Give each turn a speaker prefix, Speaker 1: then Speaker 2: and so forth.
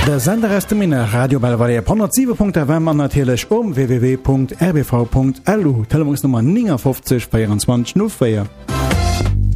Speaker 1: Der Sender aus dem Minne Radio Bellewaer 107.FM an natürlich www.rbv.lu Telefonsnummer 59 24 04.